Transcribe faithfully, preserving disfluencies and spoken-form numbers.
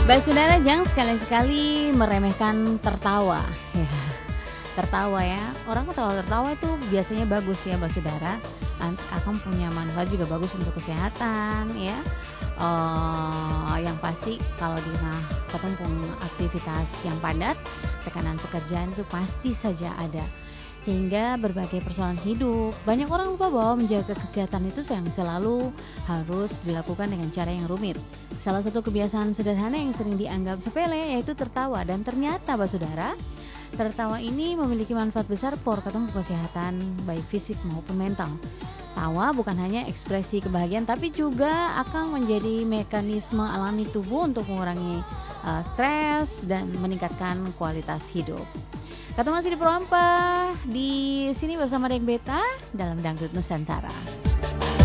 Mbak Saudara, jangan sekali-sekali meremehkan tertawa ya. Tertawa ya, orang kalau tertawa itu biasanya bagus ya Mbak Saudara, an- akan punya manfaat juga bagus untuk kesehatan ya. Eh, yang pasti kalau di tengah ketumpung aktivitas yang padat, tekanan pekerjaan itu pasti saja ada. Hingga berbagai persoalan hidup, banyak orang lupa bahwa menjaga kesehatan itu yang selalu harus dilakukan dengan cara yang rumit. Salah satu kebiasaan sederhana yang sering dianggap sepele yaitu tertawa, dan ternyata Mbak Saudara, tertawa ini memiliki manfaat besar for ketemu kesehatan baik fisik maupun mental. Tawa bukan hanya ekspresi kebahagiaan, tapi juga akan menjadi mekanisme alami tubuh untuk mengurangi uh, stres dan meningkatkan kualitas hidup. Kata masih di Proampa, di sini bersama Deng Beta dalam Dangdut Nusantara.